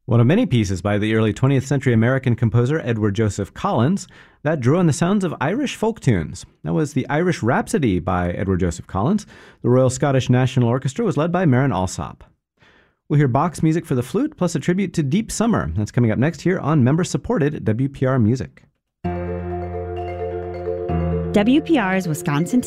One of many pieces by the early 20th century American composer Edward Joseph Collins that drew on the sounds of Irish folk tunes. That was the Irish Rhapsody by Edward Joseph Collins. The Royal Scottish National Orchestra was led by Marin Alsop. We'll hear Bach's music for the flute, plus a tribute to Deep Summer. That's coming up next here on member-supported WPR Music. WPR's Wisconsin